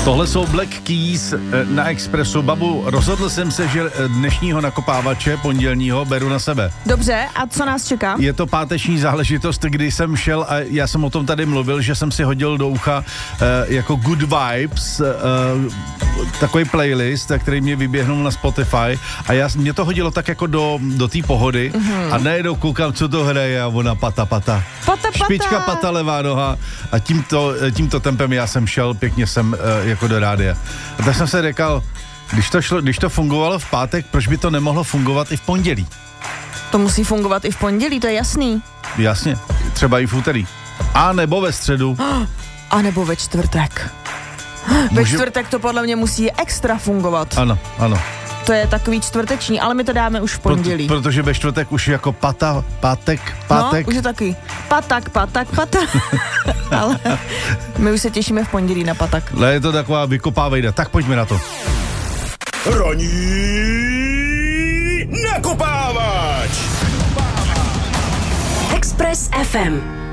Tohle jsou Black Keys na Expressu. Babu, rozhodl jsem se, že dnešního nakopávače, pondělního, beru na sebe. Dobře, a co nás čeká? Je to páteční záležitost, kdy jsem šel a já jsem o tom tady mluvil, že jsem si hodil do ucha jako Good Vibes, takový playlist, který mě vyběhnul na Spotify a mě to hodilo tak jako do té pohody a najednou koukám, co to hraje a ona pata. Špička, pata, levá noha a tímto tempem já jsem šel, pěkně jsem jako do rádia. A tak jsem se řekl, když to fungovalo v pátek, proč by to nemohlo fungovat i v pondělí? To musí fungovat i v pondělí, to je jasný. Jasně, třeba i v úterý. A nebo ve středu. A nebo ve čtvrtek. Ve čtvrtek to podle mě musí extra fungovat. Ano. To je takový čtvrteční, ale my to dáme už v pondělí. Protože ve čtvrtek už jako pátek. No, už je taky patak. Ale my už se těšíme v pondělí na patak. Ale je to taková vykopávejda, tak pojďme na to. Ranní nakopávač! Express FM.